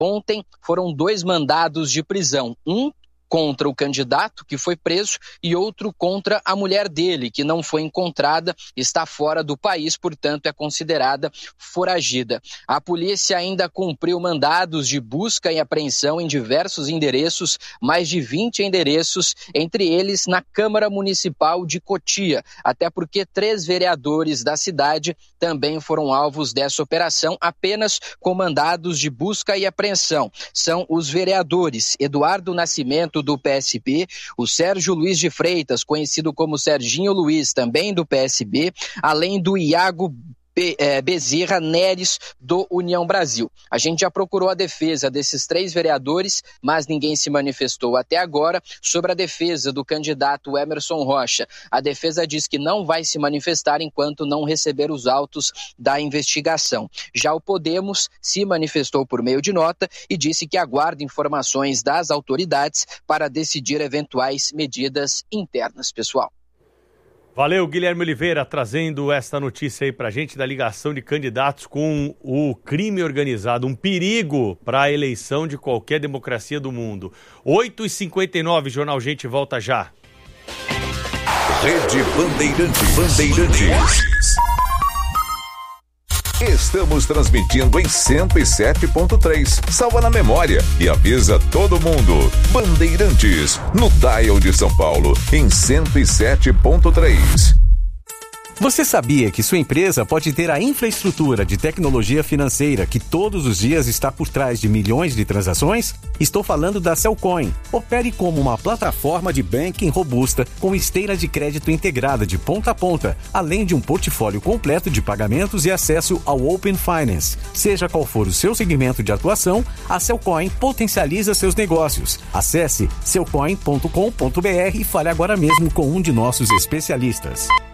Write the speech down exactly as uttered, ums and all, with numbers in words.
Ontem foram dois mandados de prisão, um contra o candidato, que foi preso, e outro contra a mulher dele, que não foi encontrada, está fora do país, portanto é considerada foragida. A polícia ainda cumpriu mandados de busca e apreensão em diversos endereços, mais de vinte endereços, entre eles na Câmara Municipal de Cotia, até porque três vereadores da cidade também foram alvos dessa operação, apenas com mandados de busca e apreensão. São os vereadores Eduardo Nascimento, do P S B, o Sérgio Luiz de Freitas, conhecido como Serginho Luiz, também do P S B, além do Iago Bezerra Neres, do União Brasil. A gente já procurou a defesa desses três vereadores, mas ninguém se manifestou até agora. Sobre a defesa do candidato Emerson Rocha, a defesa diz que não vai se manifestar enquanto não receber os autos da investigação. Já o Podemos se manifestou por meio de nota e disse que aguarda informações das autoridades para decidir eventuais medidas internas, pessoal. Valeu, Guilherme Oliveira, trazendo esta notícia aí pra gente da ligação de candidatos com o crime organizado, um perigo para a eleição de qualquer democracia do mundo. oito e cinquenta e nove, Jornal Gente volta já. Rede Bandeirantes. Bandeirantes. Estamos transmitindo em cento e sete ponto três. Salva na memória e avisa todo mundo. Bandeirantes, no dial de São Paulo, em cento e sete ponto três. Você sabia que sua empresa pode ter a infraestrutura de tecnologia financeira que todos os dias está por trás de milhões de transações? Estou falando da Cellcoin. Opere como uma plataforma de banking robusta com esteira de crédito integrada de ponta a ponta, além de um portfólio completo de pagamentos e acesso ao Open Finance. Seja qual for o seu segmento de atuação, a Cellcoin potencializa seus negócios. Acesse cellcoin ponto com ponto b r e fale agora mesmo com um de nossos especialistas.